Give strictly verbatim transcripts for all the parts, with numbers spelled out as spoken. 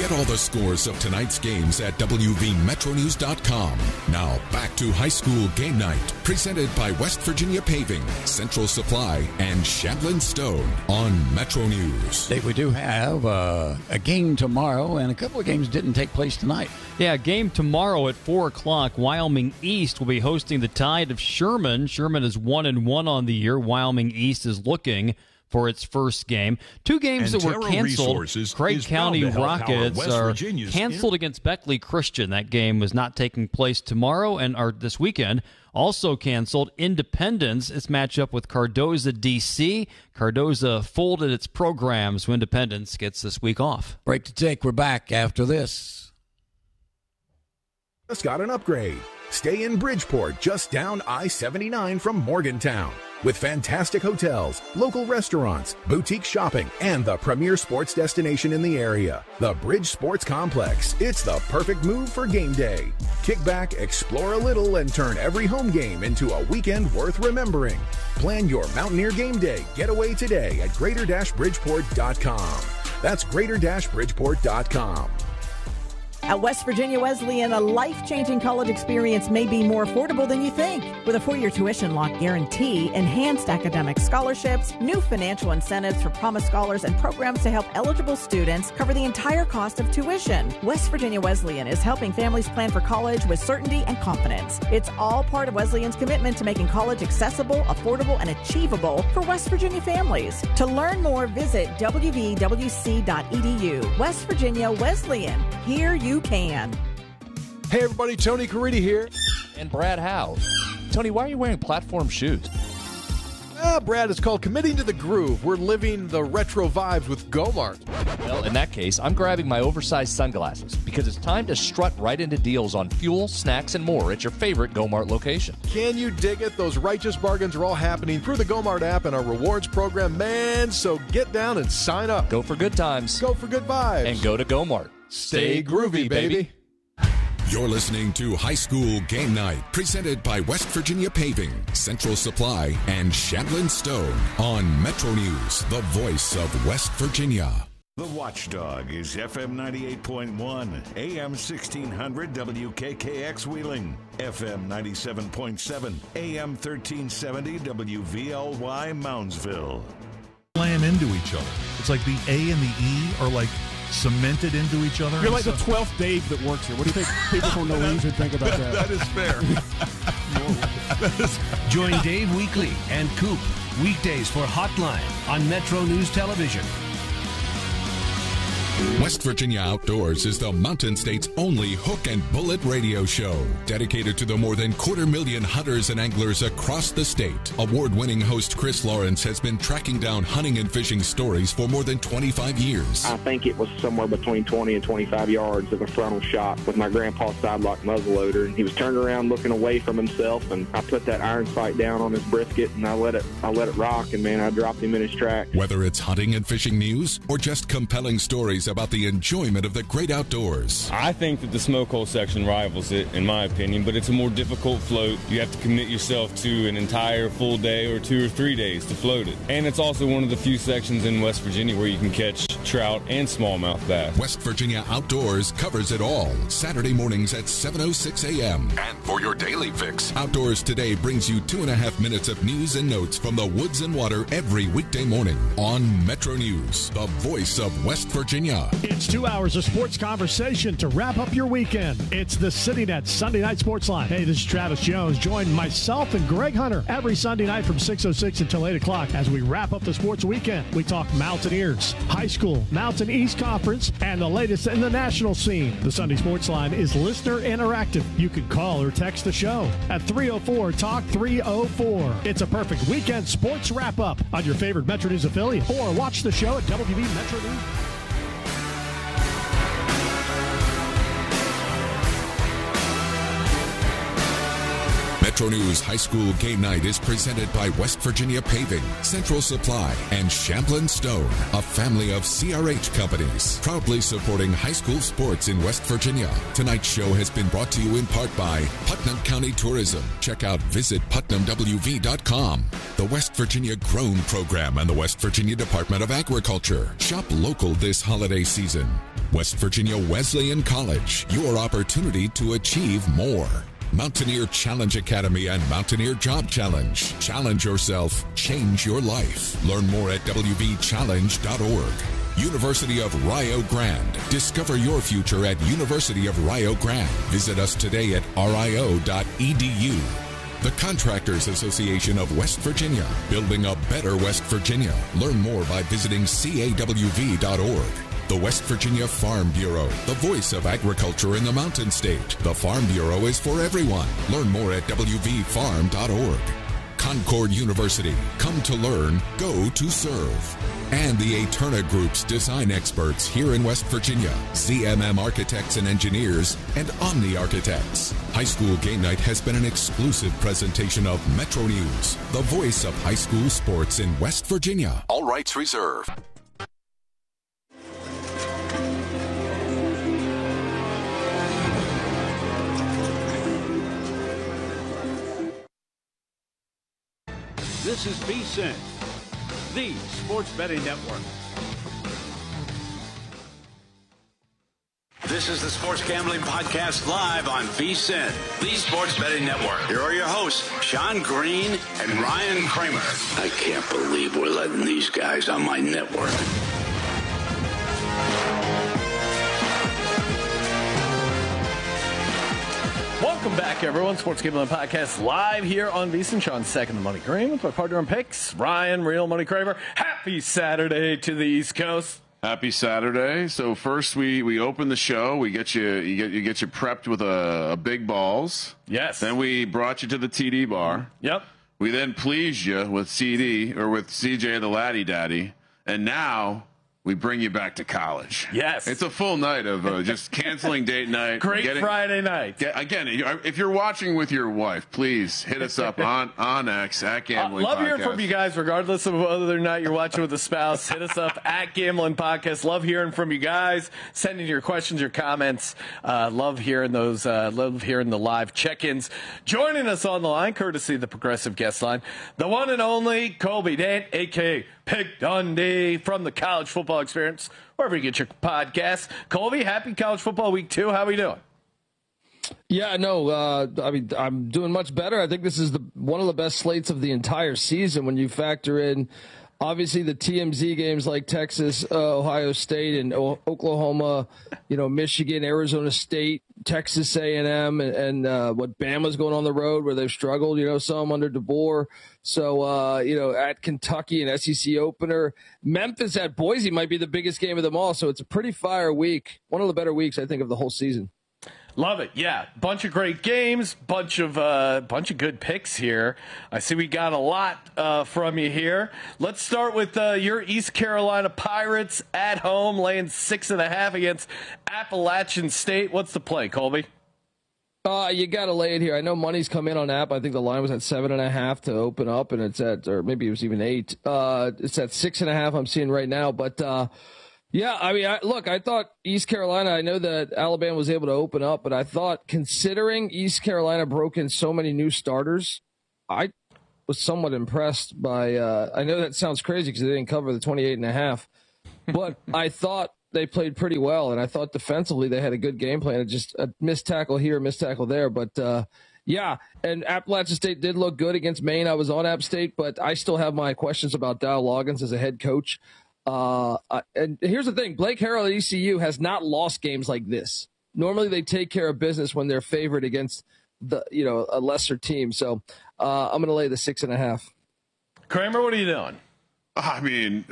Get all the scores of tonight's games at W V Metro News dot com. Now, back to high school game night, presented by West Virginia Paving, Central Supply, and Shamblin Stone on Metro News. We do have uh, a game tomorrow, and a couple of games didn't take place tonight. Yeah, game tomorrow at four o'clock. Wyoming East will be hosting the Tide of Sherman. Sherman is one and one on the year. Wyoming East is looking for its first game. Two games and that were Terra canceled. Resources Craig County Rockets are Virginia's canceled in- against Beckley Christian. That game was not taking place tomorrow and or this weekend. Also canceled, Independence. Its matchup with Cardozo D C. Cardozo folded its program, so Independence gets this week off. Break to take. We're back after this. Just got an upgrade. Stay in Bridgeport, just down I seventy-nine from Morgantown. With fantastic hotels, local restaurants, boutique shopping, and the premier sports destination in the area. The Bridge Sports Complex. It's the perfect move for game day. Kick back, explore a little, and turn every home game into a weekend worth remembering. Plan your Mountaineer game day getaway today at greater bridgeport dot com. That's greater bridgeport dot com. At West Virginia Wesleyan, a life-changing college experience may be more affordable than you think. With a four-year tuition lock guarantee, enhanced academic scholarships, new financial incentives for Promise Scholars, and programs to help eligible students cover the entire cost of tuition. West Virginia Wesleyan is helping families plan for college with certainty and confidence. It's all part of Wesleyan's commitment to making college accessible, affordable, and achievable for West Virginia families. To learn more, visit w v w c dot e d u. West Virginia Wesleyan. Here you can. Hey everybody, Tony Caridi here. And Brad Howe. Tony, why are you wearing platform shoes? Ah, Brad, it's called Committing to the Groove. We're living the retro vibes with Gomart. Well, in that case, I'm grabbing my oversized sunglasses because it's time to strut right into deals on fuel, snacks, and more at your favorite Gomart location. Can you dig it? Those righteous bargains are all happening through the Gomart app and our rewards program, man. So get down and sign up. Go for good times. Go for good vibes. And go to Gomart. Stay groovy, baby. You're listening to High School Game Night, presented by West Virginia Paving, Central Supply, and Shamblin Stone on Metro News, the voice of West Virginia. The Watchdog is F M ninety-eight point one, A M sixteen hundred W K K X Wheeling, F M ninety-seven point seven, A M thirteen seventy W V L Y Moundsville. Playing into each other. It's like the A and the E are like cemented into each other. You're like so. The twelfth Dave that works here. What do you think people from New Orleans would think about that? That is fair. that is fair. Join Dave Weekly and Coop weekdays for Hotline on Metro News Television. West Virginia Outdoors is the Mountain State's only hook and bullet radio show, dedicated to the more than quarter million hunters and anglers across the state. Award-winning host Chris Lawrence has been tracking down hunting and fishing stories for more than twenty-five years. I think it was somewhere between twenty and twenty-five yards of a frontal shot with my grandpa's sidelock muzzleloader. And he was turned around looking away from himself, and I put that iron sight down on his brisket, and I let it, I let it rock, and man, I dropped him in his track. Whether it's hunting and fishing news or just compelling stories about the enjoyment of the great outdoors. I think that the smoke hole section rivals it, in my opinion, but it's a more difficult float. You have to commit yourself to an entire full day or two or three days to float it. And it's also one of the few sections in West Virginia where you can catch trout and smallmouth bass. West Virginia Outdoors covers it all. Saturday mornings at seven oh six a.m. And for your daily fix, Outdoors Today brings you two and a half minutes of news and notes from the woods and water every weekday morning on Metro News, the voice of West Virginia. It's two hours of sports conversation to wrap up your weekend. It's the CityNet Sunday Night Sports Line. Hey, this is Travis Jones. Join myself and Greg Hunter every Sunday night from six oh six until eight o'clock as we wrap up the sports weekend. We talk Mountaineers, high school, Mountain East Conference, and the latest in the national scene. The Sunday Sports Line is listener interactive. You can call or text the show at three oh four talk three oh four. It's a perfect weekend sports wrap-up on your favorite Metro News affiliate, or watch the show at W V Metro News. Metro News High School Game Night is presented by West Virginia Paving, Central Supply, and Shamblin Stone, a family of C R H companies, proudly supporting high school sports in West Virginia. Tonight's show has been brought to you in part by Putnam County Tourism. Check out visit putnam w v dot com. The West Virginia Grown Program and the West Virginia Department of Agriculture. Shop local this holiday season. West Virginia Wesleyan College, your opportunity to achieve more. Mountaineer Challenge Academy and Mountaineer Job Challenge. Challenge yourself, change your life. Learn more at w v challenge dot org. University of Rio Grande. Discover your future at University of Rio Grande. Visit us today at rio dot e d u. The Contractors Association of West Virginia. Building a better West Virginia. Learn more by visiting c a w v dot org. The West Virginia Farm Bureau, the voice of agriculture in the Mountain State. The Farm Bureau is for everyone. Learn more at w v farm dot org. Concord University, come to learn, go to serve. And the Eterna Group's design experts here in West Virginia, Z M M Architects and Engineers, and Omni Architects. High School Game Night has been an exclusive presentation of Metro News, the voice of high school sports in West Virginia. All rights reserved. This is V S I N, the Sports Betting Network. This is the Sports Gambling Podcast live on V S I N, the Sports Betting Network. Here are your hosts, Sean Green and Ryan Kramer. I can't believe we're letting these guys on my network. Welcome back, everyone. Sports Gambling Podcast live here on V S I N. Sean Second, the Money Green, with my partner in picks, Ryan, Real Money Kramer. Happy Saturday to the East Coast. Happy Saturday. So first we, we open the show. We get you you get you get you prepped with a, a big balls. Yes. Then we brought you to the T D bar. Yep. We then pleased you with C D or with C J the Laddie Daddy, and now we bring you back to college. Yes. It's a full night of uh, just canceling date night. Great getting, Friday night. Get, again, if you're watching with your wife, please hit us up on, on X at Gambling uh, love Podcast. hearing from you guys, regardless of whether or not you're watching with a spouse. Hit us up at Gambling Podcast. Love hearing from you guys. Sending your questions, your comments. Uh, love hearing those. Uh, love hearing the live check-ins. Joining us on the line, courtesy of the Progressive Guest Line, the one and only Colby Dant, a k a. Pick Dundee from the College Football Experience, wherever you get your podcasts. Colby, happy College Football Week two. How are we doing? Yeah, no, uh, I mean, I'm doing much better. I think this is the one of the best slates of the entire season when you factor in, obviously, the T M Z games like Texas, uh, Ohio State, and o- Oklahoma, you know, Michigan, Arizona State, Texas A and M, and, and uh, what Bama's going on the road where they've struggled, you know, some under DeBoer. So, uh, you know, at Kentucky, an S E C opener. Memphis at Boise might be the biggest game of them all. So it's a pretty fire week. One of the better weeks, I think, of the whole season. Love it. Yeah. Bunch of great games, bunch of uh, bunch of good picks here. I see we got a lot uh, from you here. Let's start with uh, your East Carolina Pirates at home, laying six and a half against Appalachian State. What's the play, Colby? Uh, you got to lay it here. I know money's come in on App. I think the line was at seven and a half to open up, and it's at, or maybe it was even eight. Uh, it's at six and a half. I'm seeing right now, but uh, yeah, I mean, I, look, I thought East Carolina. I know that Alabama was able to open up, but I thought considering East Carolina broke in so many new starters, I was somewhat impressed by. Uh, I know that sounds crazy because they didn't cover the twenty-eight and a half, but I thought they played pretty well, and I thought defensively they had a good game plan. It just a missed tackle here, missed tackle there, but uh, yeah. And Appalachian State did look good against Maine. I was on App State, but I still have my questions about Dow Loggins as a head coach. Uh, and here's the thing: Blake Harrell at E C U has not lost games like this. Normally, they take care of business when they're favored against the you know a lesser team. So uh, I'm going to lay the six and a half. Kramer, what are you doing? I mean.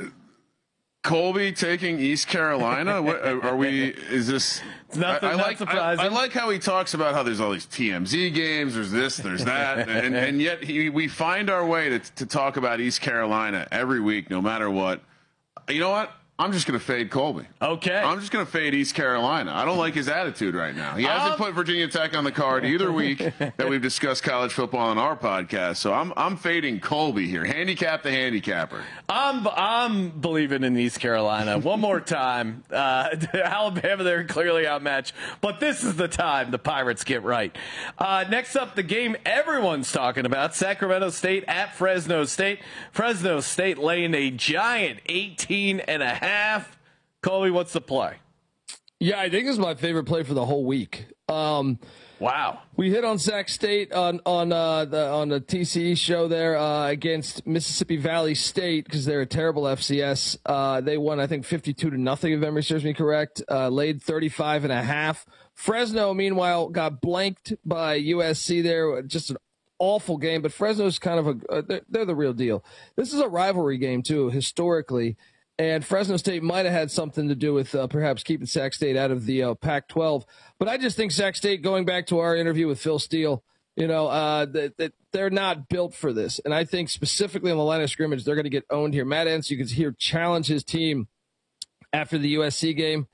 Colby taking East Carolina? What, are we? Is this? It's nothing. I, I not like. surprising. I, I like how he talks about how there's all these T M Z games. There's this. There's that. and, and yet he, we find our way to to talk about East Carolina every week, no matter what. You know what? I'm just going to fade Colby. Okay. I'm just going to fade East Carolina. I don't like his attitude right now. He hasn't um, put Virginia Tech on the card either week that we've discussed college football on our podcast. So I'm I'm fading Colby here. Handicap the handicapper. I'm I'm believing in East Carolina one more time. Uh, Alabama, they're clearly outmatched, but this is the time the Pirates get right. Uh, next up, the game everyone's talking about: Sacramento State at Fresno State. Fresno State laying a giant eighteen and a half. Colby, what's the play? Yeah, I think this is my favorite play for the whole week. Um, wow. We hit on Sac State on on uh, the on the T C E show there uh, against Mississippi Valley State because they're a terrible F C S. Uh, they won, I think, fifty-two to nothing, if memory serves me correct. Uh, laid thirty-five and a half. Fresno, meanwhile, got blanked by U S C there. Just an awful game, but Fresno's kind of a uh, they're, they're the real deal. This is a rivalry game too, historically. And Fresno State might have had something to do with uh, perhaps keeping Sac State out of the uh, Pac twelve. But I just think Sac State, going back to our interview with Phil Steele, you know, uh, that, that they're not built for this. And I think specifically on the line of scrimmage, they're going to get owned here. Matt Entz, you can hear, challenge his team after the U S C game.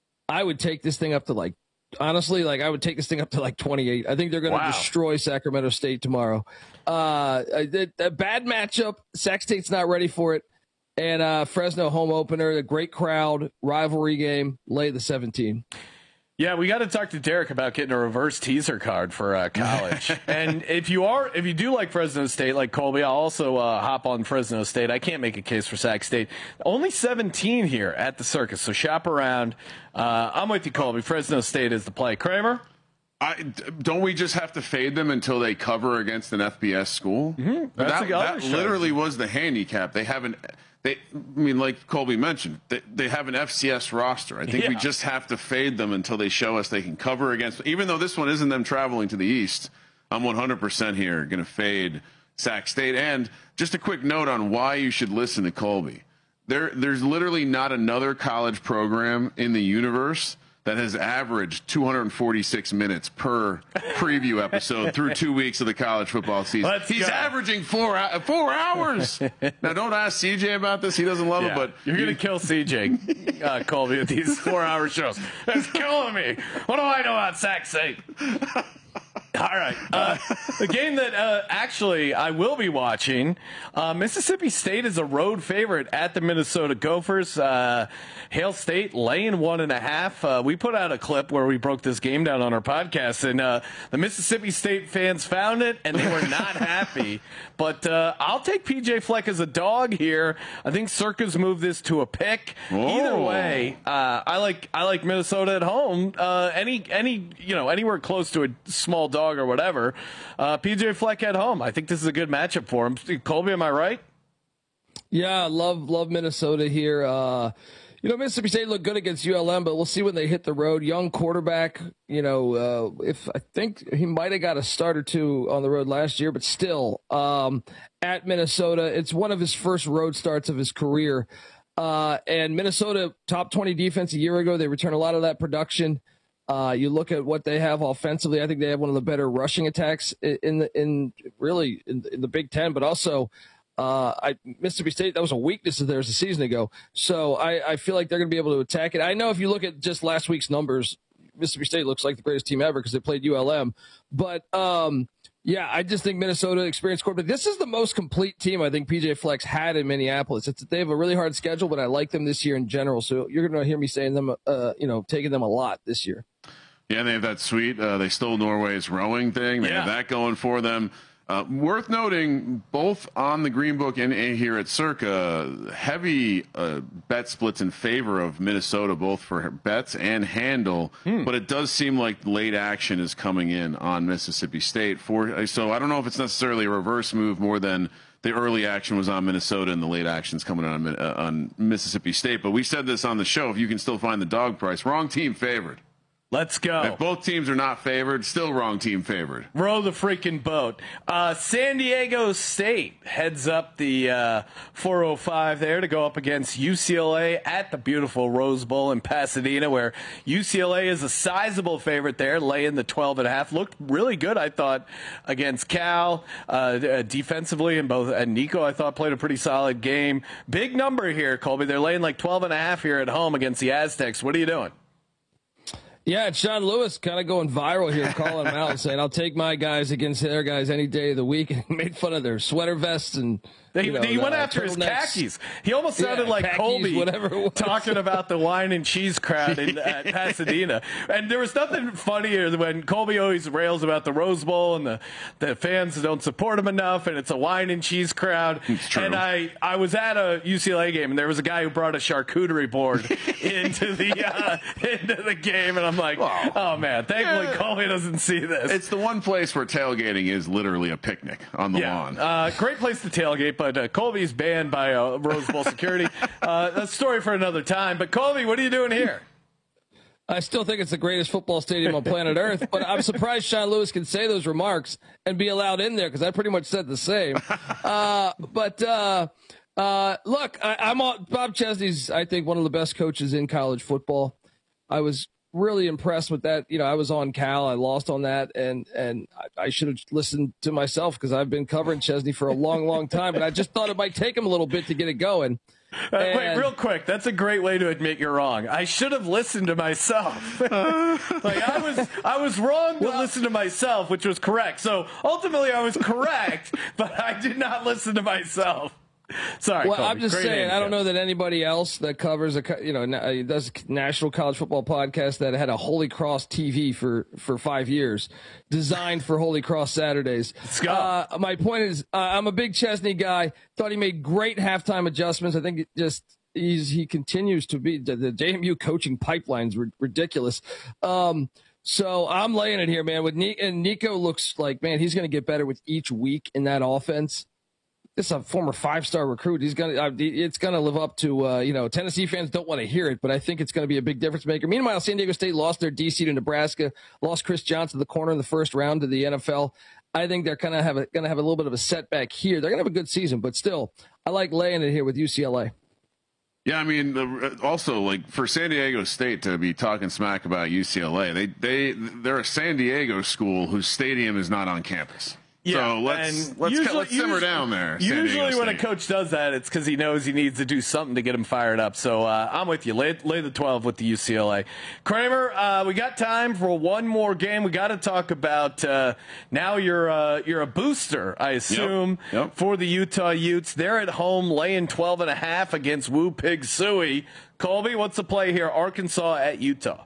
I would take this thing up to like, honestly, like I would take this thing up to like twenty-eight. I think they're going to wow. destroy Sacramento State tomorrow. Uh, a, a bad matchup. Sac State's not ready for it. And uh, Fresno home opener, a great crowd, rivalry game, lay the seventeen. Yeah, we got to talk to Derek about getting a reverse teaser card for uh, college. And if you are, if you do like Fresno State, like Colby, I'll also uh, hop on Fresno State. I can't make a case for Sac State. Only seventeen here at the Circus, so shop around. Uh, I'm with you, Colby. Fresno State is the play. Kramer? I, don't we just have to fade them until they cover against an F B S school? Mm-hmm. That's that that literally was the handicap. They haven't. They, I mean, like Colby mentioned, they, they have an F C S roster. I think yeah. we just have to fade them until they show us they can cover against. Even though this one isn't them traveling to the East, I'm one hundred percent here going to fade Sac State. And just a quick note on why you should listen to Colby. There, there's literally not another college program in the universe that has averaged two hundred forty-six minutes per preview episode through two weeks of the college football season. Let's He's go. averaging four four hours. Now, don't ask C J about this. He doesn't love yeah. it, but you're going to kill C J, uh, Colby, with these four-hour shows. It's killing me. What do I know about Sac State? All right. Uh, the game that uh, actually I will be watching, uh, Mississippi State is a road favorite at the Minnesota Gophers. Uh, Hail State laying one and a half. Uh, we put out a clip where we broke this game down on our podcast, and uh, the Mississippi State fans found it, and they were not happy. But uh, I'll take P J Fleck as a dog here. I think Circa's moved this to a pick. Whoa. Either way, uh, I like I like Minnesota at home. Uh, any any you know anywhere close to a small dog or whatever. Uh, P J Fleck at home. I think this is a good matchup for him. Colby, am I right? Yeah, love love Minnesota here. Uh, you know, Mississippi State looked good against U L M, but we'll see when they hit the road. Young quarterback, you know, uh, if I think he might have got a start or two on the road last year, but still, um, at Minnesota, it's one of his first road starts of his career. Uh, and Minnesota, top twenty defense a year ago, they returned a lot of that production. Uh, you look at what they have offensively. I think they have one of the better rushing attacks in the, in really in, in the Big Ten, but also uh, I, Mississippi State, that was a weakness of theirs a season ago. So I, I feel like they're going to be able to attack it. I know if you look at just last week's numbers, Mississippi State looks like the greatest team ever because they played U L M. But um, yeah, I just think Minnesota experienced quarterback. This is the most complete team I think P J Fleck's had in Minneapolis. It's, they have a really hard schedule, but I like them this year in general. So you're going to hear me saying them, uh, you know, taking them a lot this year. Yeah, they have that sweet, uh, they stole Norway's rowing thing. They yeah. have that going for them. Uh, worth noting, both on the Green Book and here at Circa, heavy uh, bet splits in favor of Minnesota, both for bets and handle. Hmm. But it does seem like late action is coming in on Mississippi State. For So I don't know if it's necessarily a reverse move more than the early action was on Minnesota and the late action's coming in on, uh, on Mississippi State. But we said this on the show, if you can still find the dog price, wrong team favored. Let's go. If both teams are not favored, still wrong team favored. Row the freaking boat. Uh, San Diego State heads up the uh, four oh five there to go up against U C L A at the beautiful Rose Bowl in Pasadena, where U C L A is a sizable favorite there, laying the twelve and a half. Looked really good, I thought, against Cal uh, defensively, and both and Nico, I thought, played a pretty solid game. Big number here, Colby. They're laying like twelve and a half here at home against the Aztecs. What are you doing? Yeah, it's Sean Lewis kind of going viral here, calling them out and saying, I'll take my guys against their guys any day of the week. And he made fun of their sweater vests and He, you know, he went uh, after his khakis. He almost sounded yeah, like khakis, Colby whatever it was. talking about the wine and cheese crowd in uh, Pasadena. And there was nothing funnier than when Colby always rails about the Rose Bowl and the, the fans don't support him enough, and it's a wine and cheese crowd. It's true. And I, I was at a U C L A game, and there was a guy who brought a charcuterie board into the uh, into the game, and I'm like, Wow. oh man, thankfully Yeah. Colby doesn't see this. It's the one place where tailgating is literally a picnic on the Yeah, lawn. uh, great place to tailgate, but uh, Colby's banned by uh, Rose Bowl security. Uh, that's a story for another time. But Colby, what are you doing here? I still think it's the greatest football stadium on planet Earth, but I'm surprised Sean Lewis can say those remarks and be allowed in there because I pretty much said the same. Uh, but uh, uh, look, I, I'm all, Bob Chesney's, I think, one of the best coaches in college football. I was really impressed with that. You know, I was on Cal, I lost on that, and and I, I should have listened to myself because I've been covering Chesney for a long, long time, but I just thought it might take him a little bit to get it going. Uh, wait, real quick. That's a great way to admit you're wrong. I should have listened to myself. like I was, I was wrong to well, listen to myself, which was correct. So ultimately, I was correct, but I did not listen to myself. Sorry. Well, Colby. I'm just Great saying, name, I don't Jeff. know that anybody else that covers a, you know, uh, does a national college football podcast that had a Holy Cross T V for, for five years, designed for Holy Cross Saturdays. Let's go. Uh, my point is, uh, I'm a big Chesney guy. Thought he made great halftime adjustments. I think it just he's he continues to be the, the J M U coaching pipeline's r- ridiculous. Um, so I'm laying it here, man. With Ni- and Nico looks like, man, he's going to get better with each week in that offense. This is a former five-star recruit. He's gonna. It's gonna live up to. Uh, you know, Tennessee fans don't want to hear it, but I think it's gonna be a big difference maker. Meanwhile, San Diego State lost their D C to Nebraska. Lost Chris Johnson, the corner, in the first round to the N F L. I think they're gonna have a, gonna have a little bit of a setback here. They're gonna have a good season, but still, I like laying it here with U C L A. Yeah, I mean, uh, also like for San Diego State to be talking smack about U C L A, they they they're a San Diego school whose stadium is not on campus. Yeah, so let's and let's, usually, let's simmer usually, down there. San Usually, Diego when a State. coach does that, it's because he knows he needs to do something to get him fired up. So uh, I'm with you. Lay, lay the twelve with the U C L A. Kramer, uh, we got time for one more game. We got to talk about uh, now. You're uh, you're a booster, I assume, Yep. Yep. for the Utah Utes. They're at home, laying twelve and a half against Woo Pig Sooie. Colby, what's the play here? Arkansas at Utah.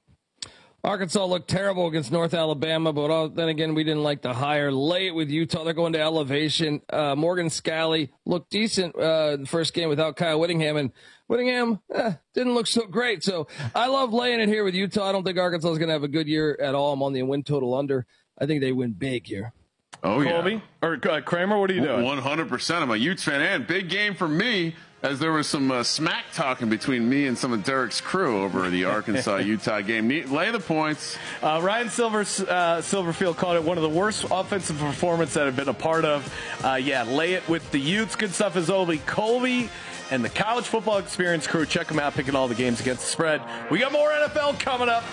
Arkansas looked terrible against North Alabama, but all, then again, we didn't like the hire. Lay it with Utah. They're going to elevation. Uh, Morgan Scalley looked decent uh, in the first game without Kyle Whittingham, and Whittingham eh, didn't look so great. So I love laying it here with Utah. I don't think Arkansas is going to have a good year at all. I'm on the win total under. I think they win big here. Oh, Colby? yeah. Or uh, Kramer, what are you doing? one hundred percent. I'm a Utes fan, and big game for me, as there was some uh, smack talking between me and some of Derek's crew over the Arkansas-Utah game. Ne- lay the points. Uh, Ryan Silver, uh, Silverfield called it one of the worst offensive performances that I've been a part of. Uh, yeah, lay it with the Utes. Good stuff as always. Colby and the College Football Experience crew. Check them out, picking all the games against the spread. We got more N F L coming up.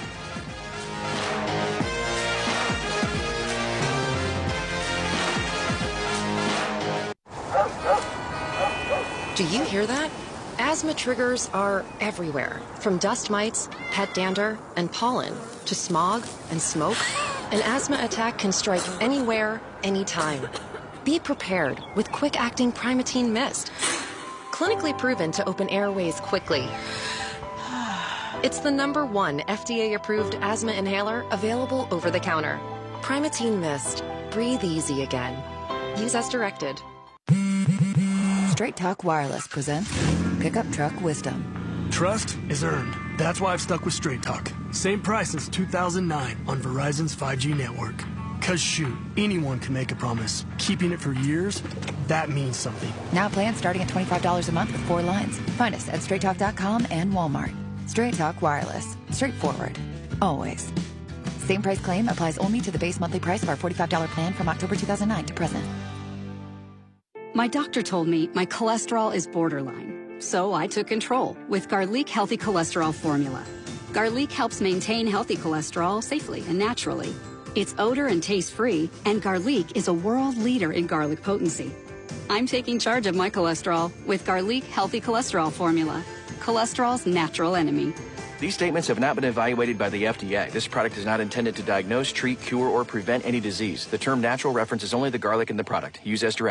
Do you hear that? Asthma triggers are everywhere, from dust mites, pet dander, and pollen, to smog and smoke. An asthma attack can strike anywhere, anytime. Be prepared with quick-acting Primatene Mist. Clinically proven to open airways quickly. It's the number one F D A-approved asthma inhaler available over the counter. Primatene Mist. Breathe easy again. Use as directed. Straight Talk Wireless presents Pickup Truck Wisdom. Trust is earned. That's why I've stuck with Straight Talk. Same price since two thousand nine on Verizon's five G network. Cause shoot, anyone can make a promise. Keeping it for years, that means something. Now plans starting at twenty-five dollars a month with four lines. Find us at straight talk dot com and Walmart. Straight Talk Wireless. Straightforward. Always. Same price claim applies only to the base monthly price of our forty-five dollars plan from October two thousand nine to present. My doctor told me my cholesterol is borderline, so I took control with Garlic Healthy Cholesterol Formula. Garlic helps maintain healthy cholesterol safely and naturally. It's odor and taste-free, and Garlic is a world leader in garlic potency. I'm taking charge of my cholesterol with Garlic Healthy Cholesterol Formula, cholesterol's natural enemy. These statements have not been evaluated by the F D A. This product is not intended to diagnose, treat, cure, or prevent any disease. The term natural references only the garlic in the product. Use as directed.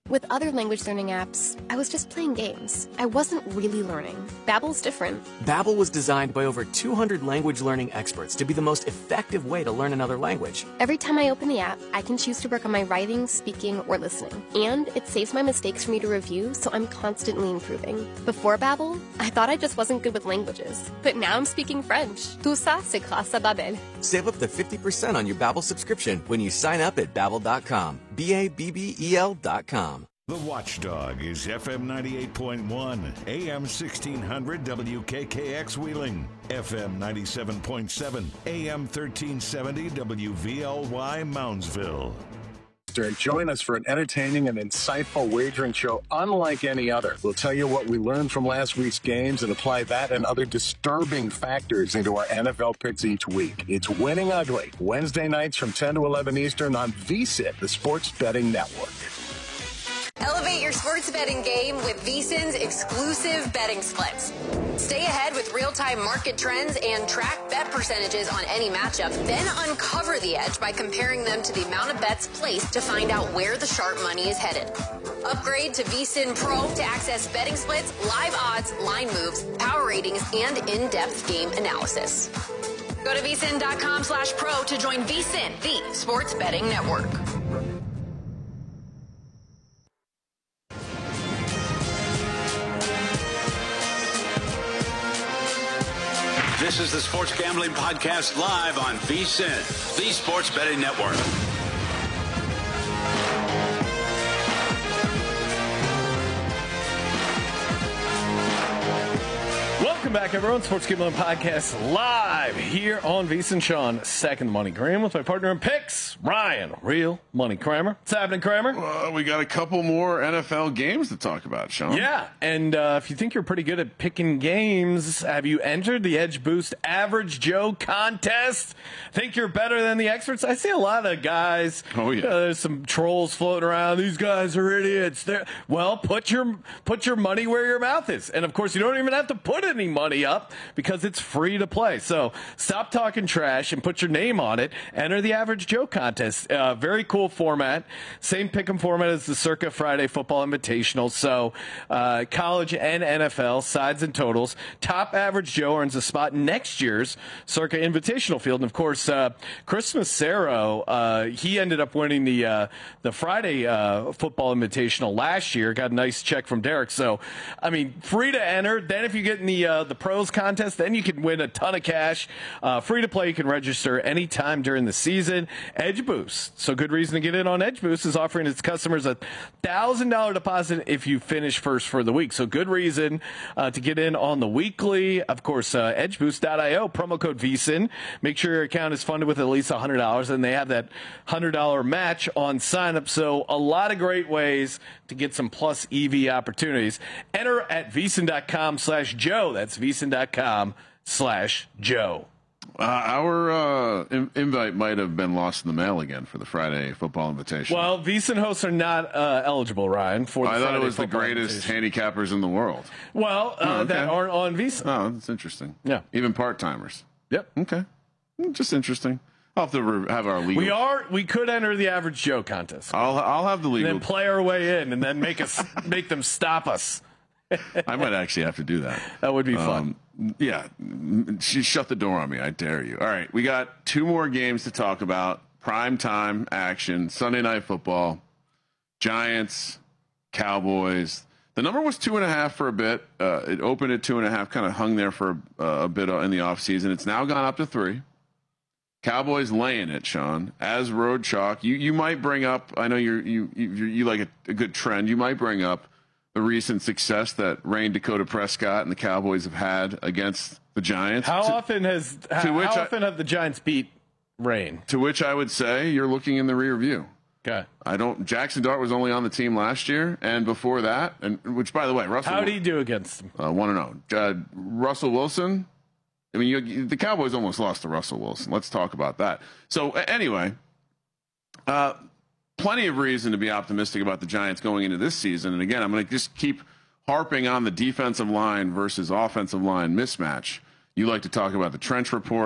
With other language learning apps, I was just playing games. I wasn't really learning. Babbel's different. Babbel was designed by over two hundred language learning experts to be the most effective way to learn another language. Every time I open the app, I can choose to work on my writing, speaking, or listening. And it saves my mistakes for me to review, so I'm constantly improving. Before Babbel, I thought I just wasn't good with languages. But now I'm speaking French. Tout ça, c'est grâce à Babbel. Save up to fifty percent on your Babbel subscription when you sign up at babbel dot com. B A B B E L dot com. The Watchdog is F M ninety-eight point one, A M sixteen hundred W K K X Wheeling, F M ninety-seven point seven, A M thirteen seventy W V L Y Moundsville. Join us for an entertaining and insightful wagering show unlike any other. We'll tell you what we learned from last week's games and apply that and other disturbing factors into our N F L picks each week. It's Winning Ugly, Wednesday nights from ten to eleven Eastern on V S I N, the Sports Betting Network. Elevate your sports betting game with V S I N's exclusive betting splits. Stay ahead with real-time market trends and track bet percentages on any matchup. Then uncover the edge by comparing them to the amount of bets placed to find out where the sharp money is headed. Upgrade to V S I N Pro to access betting splits, live odds, line moves, power ratings, and in-depth game analysis. Go to V S I N dot com slash pro to join V S I N, the sports betting network. This is the Sports Gambling Podcast live on V S I N, the Sports Betting Network. Welcome back, everyone. Sports Gambling Podcast live here on V S I N. Sean, second money Graham with my partner in picks, Ryan, real money Kramer. What's happening, Kramer? Well, we got a couple more N F L games to talk about, Sean. Yeah, and uh, if you think you're pretty good at picking games, have you entered the Edge Boost Average Joe contest? Think you're better than the experts? I see a lot of guys. Oh yeah, uh, there's some trolls floating around. These guys are idiots. They're, well, put your put your money where your mouth is, and of course, you don't even have to put any money up because it's free to play. So stop talking trash and put your name on it. Enter the Average Joe contest. Uh, very cool format. Same pick'em format as the Circa Friday Football Invitational. So uh, college and N F L sides and totals. Top Average Joe earns a spot in next year's Circa Invitational field. And of course, uh, Chris Macero, uh, he ended up winning the uh, the Friday uh, Football Invitational last year. Got a nice check from Derek. So, I mean, free to enter. Then if you get in the uh, the pros contest, then you can win a ton of cash. Uh, free to play. You can register anytime during the season. Edge Boost. So good reason to get in on Edge Boost is offering its customers a one thousand dollars deposit if you finish first for the week. So good reason uh, to get in on the weekly. Of course, uh, edge boost dot io, promo code V S I N. Make sure your account is funded with at least one hundred dollars, and they have that one hundred dollars match on sign up. So a lot of great ways to get some plus E V opportunities. Enter at V S I N dot com slash Joe. That's V S I N dot com slash Joe. Uh, our uh, in- invite might have been lost in the mail again for the Friday Football Invitation. Well, V S I N hosts are not uh, eligible, Ryan, for the I Friday thought it was the Football greatest Invitation. handicappers in the world. Well, uh, Oh, okay. that aren't on V S I N. Oh, that's interesting. Yeah. Even part-timers. Yep. Okay. Just interesting. I'll have to re- have our legal. We are. We could enter the Average Joe contest. I'll I'll have the legal. And then play our way in, and then make us make them stop us. I might actually have to do that. That would be fun. Um, yeah. She shut the door on me. I dare you. All right. We got two more games to talk about. Prime time action. Sunday Night Football. Giants, Cowboys. The number was two and a half for a bit. Uh, it opened at two and a half, kind of hung there for a, uh, a bit in the offseason. It's now gone up to three. Cowboys laying it, Sean, as road chalk. You you might bring up, I know you're, you you you like a, a good trend. You might bring up the recent success that Rayne Dakota Prescott and the Cowboys have had against the Giants. How to, often has to how, which how I, often have the Giants beat Rayne? To which I would say you're looking in the rear view. Okay. I don't. Jackson Dart was only on the team last year, and before that, and which by the way, Russell. How did he do against them? Uh, one and zero. Uh, Russell Wilson. I mean, you, the Cowboys almost lost to Russell Wilson. Let's talk about that. So anyway, uh, plenty of reason to be optimistic about the Giants going into this season. And again, I'm going to just keep harping on the defensive line versus offensive line mismatch. You like to talk about the trench report.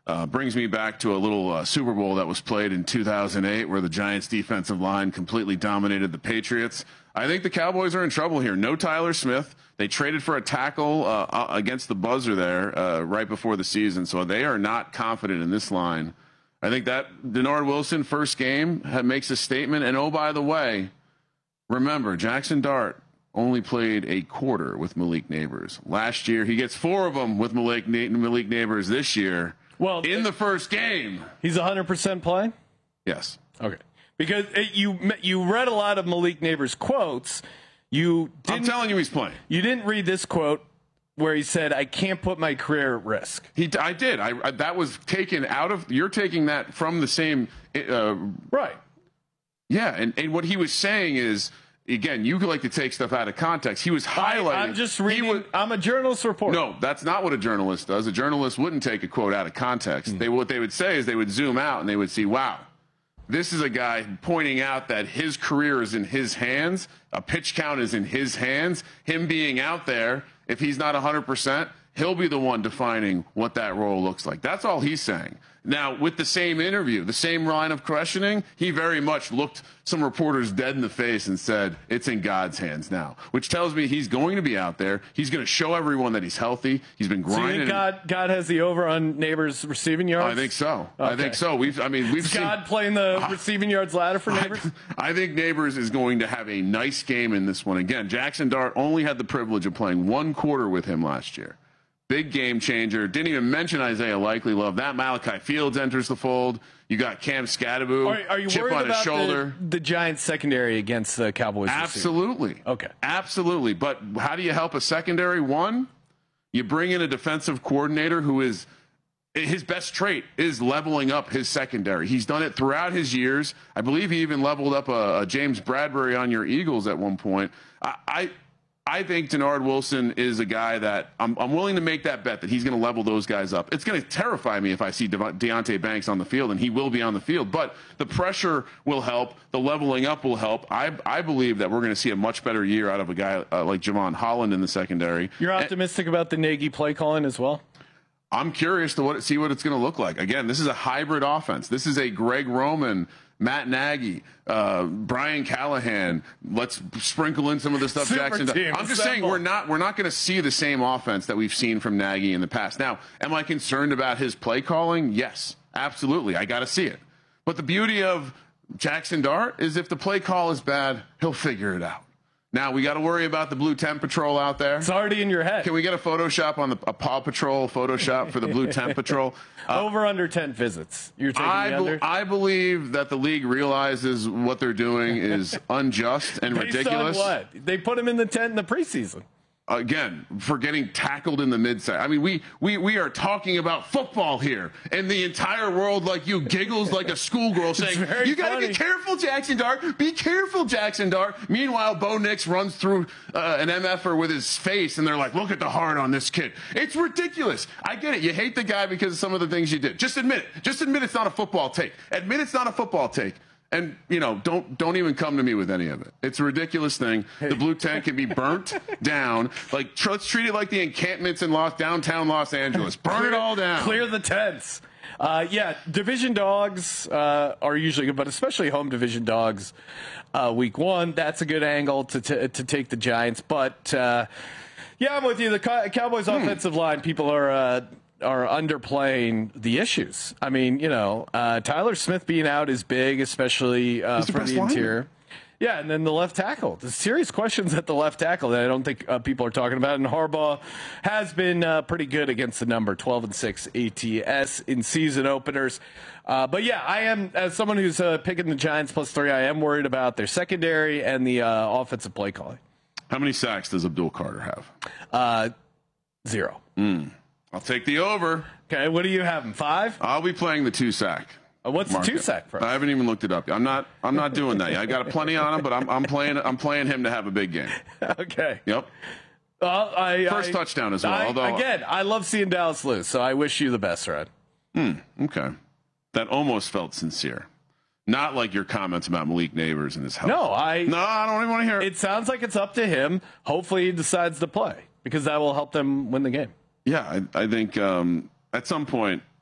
Uh, brings me back to a little uh, Super Bowl that was played in two thousand eight where the Giants defensive line completely dominated the Patriots. I think the Cowboys are in trouble here. No Tyler Smith. They traded for a tackle uh, against the buzzer there uh, right before the season, so they are not confident in this line. I think that Denard Wilson, first game, makes a statement. And, oh, by the way, remember, Jackson Dart only played a quarter with Malik Neighbors. Last year, he gets four of them with Malik, Malik Neighbors this year. Well, in the first game. He's one hundred percent playing? Yes. Okay. Because it, you you read a lot of Malik Neighbors' quotes. You didn't, I'm telling you he's playing. You didn't read this quote where he said, I can't put my career at risk. He, I did. I, I That was taken out of – you're taking that from the same uh, – Right. Yeah, and, and what he was saying is – again, you like to take stuff out of context. He was highlighting. I, I'm just reading. Was, I'm a journalist reporter. No, that's not what a journalist does. A journalist wouldn't take a quote out of context. Mm. They what they would say is they would zoom out and they would see, wow, this is a guy pointing out that his career is in his hands. A pitch count is in his hands. Him being out there, if he's not one hundred percent, he'll be the one defining what that role looks like. That's all he's saying. Now, with the same interview, the same line of questioning, he very much looked some reporters dead in the face and said, it's in God's hands now, which tells me he's going to be out there. He's going to show everyone that he's healthy. He's been grinding. So you think God, God has the over on Neighbors receiving yards? I think so. Okay. I think so. We've, I mean, we've Is seen God playing the uh, receiving yards ladder for Neighbors? I, I think Neighbors is going to have a nice game in this one. Again, Jackson Dart only had the privilege of playing one quarter with him last year. Big game changer. Didn't even mention Isaiah Likely Love. That Malachi Fields enters the fold. You got Cam Scadaboo, are, are you chip worried on about his shoulder. The, the Giants secondary against the Cowboys? Absolutely. Receiver? Okay. Absolutely. But how do you help a secondary? One, you bring in a defensive coordinator who is his best trait is leveling up his secondary. He's done it throughout his years. I believe he even leveled up a, a James Bradbury on your Eagles at one point. I. I I think Denard Wilson is a guy that I'm, I'm willing to make that bet that he's going to level those guys up. It's going to terrify me if I see De- Deonte Banks on the field, and he will be on the field. But the pressure will help. The leveling up will help. I, I believe that we're going to see a much better year out of a guy uh, like Javon Holland in the secondary. You're optimistic and, about the Nagy play calling as well? I'm curious to what, see what it's going to look like. Again, this is a hybrid offense. This is a Greg Roman, Matt Nagy, uh, Brian Callahan. Let's sprinkle in some of the stuff Super Jackson does. I'm just saying we're not we're not going to see the same offense that we've seen from Nagy in the past. Now, am I concerned about his play calling? Yes, absolutely. I got to see it. But the beauty of Jackson Dart is if the play call is bad, he'll figure it out. Now, we got to worry about the Blue Temp Patrol out there. It's already in your head. Can we get a Photoshop on the a Paw Patrol Photoshop for the Blue Temp Patrol? Uh, Over under ten visits. You're taking I, the under? Be- I believe that the league realizes what they're doing is unjust and Based ridiculous. On what? They put him in the tent in the preseason. Again, for getting tackled in the mid-side. I mean, we, we, we are talking about football here, and the entire world, like you, giggles like a schoolgirl saying, you got to be careful, Jackson Dart. Be careful, Jackson Dart. Meanwhile, Bo Nix runs through uh, an M F-er with his face, and they're like, look at the heart on this kid. It's ridiculous. I get it. You hate the guy because of some of the things you did. Just admit it. Just admit it's not a football take. Admit it's not a football take. And, you know, don't don't even come to me with any of it. It's a ridiculous thing. The blue tent can be burnt down. Like, tr- let's treat it like the encampments in Los, downtown Los Angeles. Burn clear, it all down. Clear the tents. Uh, yeah, division dogs uh, are usually good, but especially home division dogs uh, week one. That's a good angle to t- to take the Giants. But, uh, yeah, I'm with you. The Cow- Cowboys' hmm. offensive line, people are uh, – are underplaying the issues. I mean, you know, uh, Tyler Smith being out is big, especially uh, for the interior. Lineman. Yeah, and then the left tackle. The serious questions at the left tackle that I don't think uh, people are talking about. And Harbaugh has been uh, pretty good against the number, twelve and six A T S in season openers. Uh, but yeah, I am, as someone who's uh, picking the Giants plus three, I am worried about their secondary and the uh, offensive play calling. How many sacks does Abdul Carter have? Uh, zero. Mm. I'll take the over. Okay, what do you have? Five? I'll be playing the two sack. Uh, what's market. The two sack price? I haven't even looked it up. I'm not. I'm not doing that. I got a plenty on him, but I'm, I'm playing. I'm playing him to have a big game. Okay. Yep. Well, I, First I, touchdown as well. I, although again, I love seeing Dallas lose, so I wish you the best, Red. Hmm. Okay. That almost felt sincere. Not like your comments about Malik Neighbors and his health. No, I. No, I don't even want to hear it. It sounds like it's up to him. Hopefully, he decides to play because that will help them win the game. Yeah, I, I think um, at some point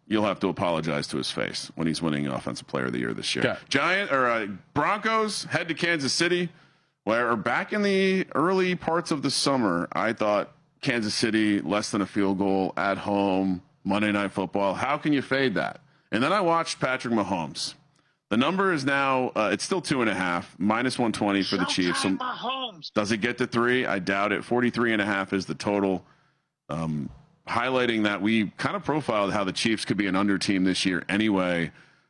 you'll have to apologize to his face when he's winning Offensive Player of the Year this year. Okay. Giant or uh, Broncos head to Kansas City, where back in the early parts of the summer, I thought Kansas City less than a field goal at home, Monday Night Football. How can you fade that? And then I watched Patrick Mahomes. The number is now, uh, it's still two and a half, minus one twenty for the Chiefs. So does it get to three? I doubt it. forty-three and a half is the total, um, highlighting that we kind of profiled how the Chiefs could be an under team this year anyway.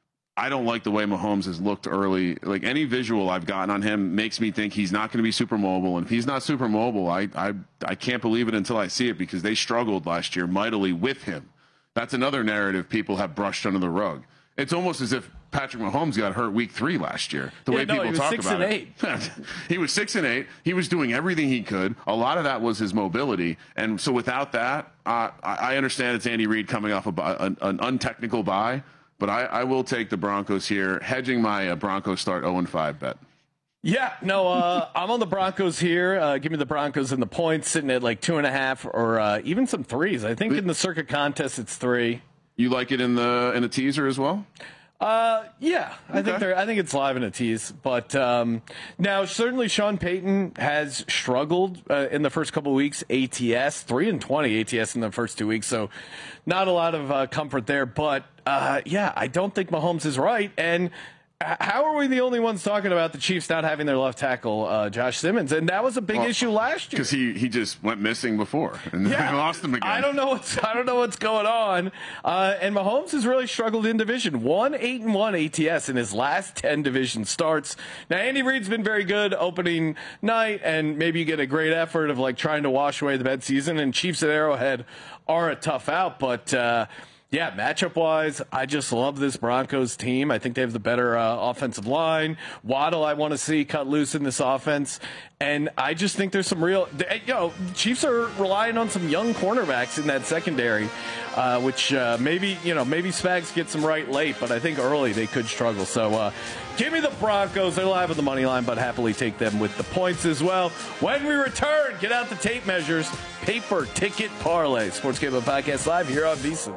I don't like the way Mahomes has looked early. Like, any visual I've gotten on him makes me think he's not going to be super mobile. And if he's not super mobile, I, I, I can't believe it until I see it, because they struggled last year mightily with him. That's another narrative people have brushed under the rug. It's almost as if Patrick Mahomes got hurt week three last year. The yeah, way no, people he was talk six about and it. Eight. He was six and eight. He was doing everything he could. A lot of that was his mobility. And so without that, uh, I understand it's Andy Reid coming off a, an, an untechnical bye, but I, I will take the Broncos here, hedging my uh, Broncos start oh and five bet. Yeah, no, uh, I'm on the Broncos here. Uh, give me the Broncos and the points, sitting at like two and a half, or uh, even some threes. I think in the circuit contest it's three. You like it in the in the teaser as well? Uh, yeah, I Okay. think they're, I think it's live in a tease, but, um, now certainly Sean Payton has struggled, uh, in the first couple of weeks, A T S, three and twenty A T S in the first two weeks. So not a lot of, uh, comfort there, but, uh, yeah, I don't think Mahomes is right. And how are we the only ones talking about the Chiefs not having their left tackle, uh, Josh Simmons? And that was a big Well, issue last year. Because he, he just went missing before and Yeah, they lost him again. I don't know what's I don't know what's going on. Uh, and Mahomes has really struggled in division. One eight and one A T S in his last ten division starts. Now Andy Reid's been very good opening night, and maybe you get a great effort of like trying to wash away the bad season. And Chiefs at Arrowhead are a tough out, but. Uh, Yeah, matchup-wise, I just love this Broncos team. I think they have the better uh, offensive line. Waddle, I want to see cut loose in this offense. And I just think there's some real – you know, Chiefs are relying on some young cornerbacks in that secondary, uh, which uh, maybe, you know, maybe Spags gets them right late, but I think early they could struggle. So uh, give me the Broncos. They're live on the money line, but happily take them with the points as well. When we return, get out the tape measures. Paper Ticket Parlay. Sports Gambling Podcast live here on VSiN.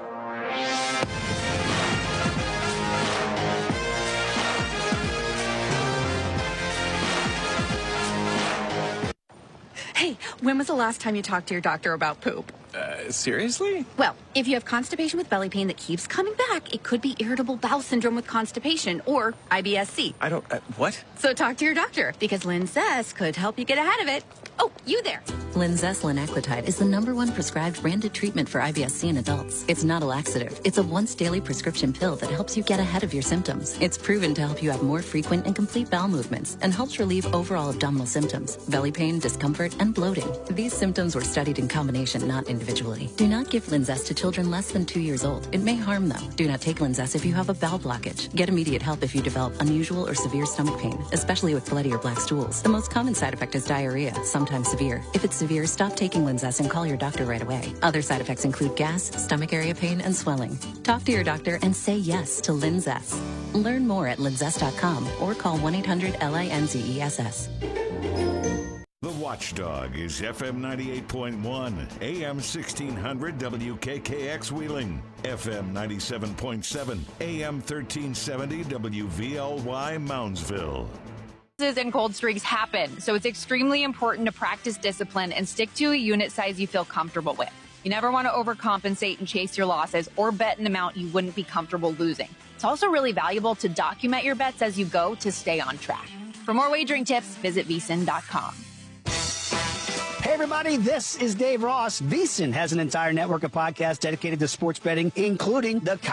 Hey, when was the last time you talked to your doctor about poop? Uh, seriously? Well, if you have constipation with belly pain that keeps coming back, it could be irritable bowel syndrome with constipation, or I B S C. I don't, uh, what? So talk to your doctor, because Linzess could help you get ahead of it. Oh, you there. Linzess linaclotide is the number one prescribed branded treatment for I B S C in adults. It's not a laxative. It's a once daily prescription pill that helps you get ahead of your symptoms. It's proven to help you have more frequent and complete bowel movements and helps relieve overall abdominal symptoms, belly pain, discomfort, and bloating. These symptoms were studied in combination, not individually. Do not give Linzess to children less than two years old. It may harm, though. Do not take Linzess if you have a bowel blockage. Get immediate help if you develop unusual or severe stomach pain, especially with bloody or black stools. The most common side effect is diarrhea, sometimes severe. If it's severe, stop taking Linzess and call your doctor right away. Other side effects include gas, stomach area pain, and swelling. Talk to your doctor and say yes to Linzess. Learn more at linzess dot com or call one eight hundred L I N Z E S S. The Watchdog is F M ninety-eight point one, A M sixteen hundred W K K X Wheeling, F M ninety-seven point seven, A M thirteen seventy W V L Y Moundsville. And cold streaks happen, so it's extremely important to practice discipline and stick to a unit size you feel comfortable with. You never want to overcompensate and chase your losses or bet an amount you wouldn't be comfortable losing. It's also really valuable to document your bets as you go to stay on track. For more wagering tips, visit V S I N dot com. Hey, everybody, this is Dave Ross. VSiN has an entire network of podcasts dedicated to sports betting, including the